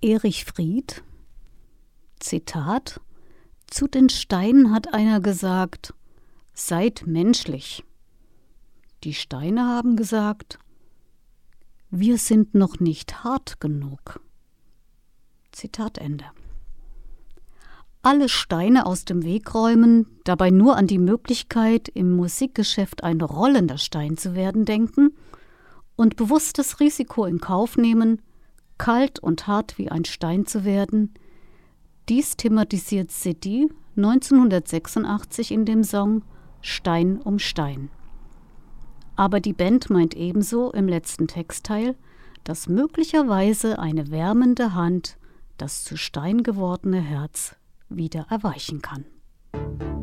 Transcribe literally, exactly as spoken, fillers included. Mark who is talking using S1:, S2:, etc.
S1: Erich Fried, Zitat: Zu den Steinen hat einer gesagt, seid menschlich. Die Steine haben gesagt, wir sind noch nicht hart genug. Zitat Ende. Alle Steine aus dem Weg räumen, dabei nur an die Möglichkeit, im Musikgeschäft ein rollender Stein zu werden denken und bewusstes Risiko in Kauf nehmen, kalt und hart wie ein Stein zu werden. Dies thematisiert Siddhi neunzehnhundertsechsundachtzig in dem Song Stein um Stein. Aber die Band meint ebenso im letzten Textteil, dass möglicherweise eine wärmende Hand das zu Stein gewordene Herz wieder erweichen kann.